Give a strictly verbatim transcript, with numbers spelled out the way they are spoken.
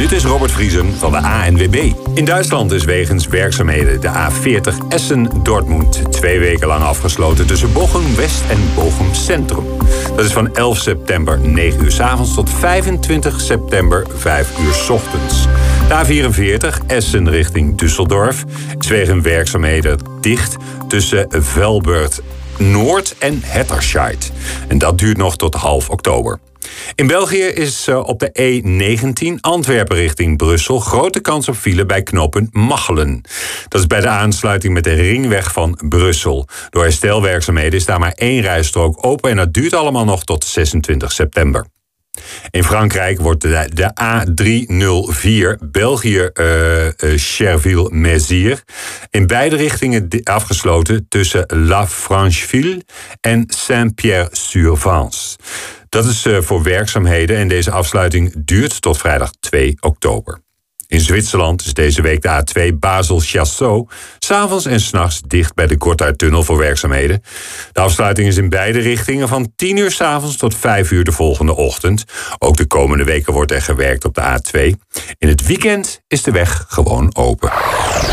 Dit is Robert Vriesen van de A N W B. In Duitsland is wegens werkzaamheden de A veertig Essen-Dortmund twee weken lang afgesloten tussen Bochum West en Bochum Centrum. Dat is van elf september negen uur 's avonds tot vijfentwintig september vijf uur 's ochtends. De A vierenveertig Essen richting Düsseldorf is wegens werkzaamheden dicht tussen Velbert Noord en Hetterscheid. En dat duurt nog tot half oktober. In België is uh, op de E negentien Antwerpen richting Brussel grote kans op file bij knooppunt Machelen. Dat is bij de aansluiting met de ringweg van Brussel. Door herstelwerkzaamheden is daar maar één rijstrook open en dat duurt allemaal nog tot zesentwintig september. In Frankrijk wordt de, de A driehonderdvier België uh, uh, Cherville-Mézières in beide richtingen afgesloten tussen La Francheville en Saint-Pierre-sur-Vence. Dat is uh, voor werkzaamheden en deze afsluiting duurt tot vrijdag twee oktober. In Zwitserland is deze week de A twee Basel-Chassot 's avonds en 's nachts dicht bij de Gotthardtunnel voor werkzaamheden. De afsluiting is in beide richtingen van tien uur 's avonds tot vijf uur de volgende ochtend. Ook de komende weken wordt er gewerkt op de A twee. In het weekend is de weg gewoon open.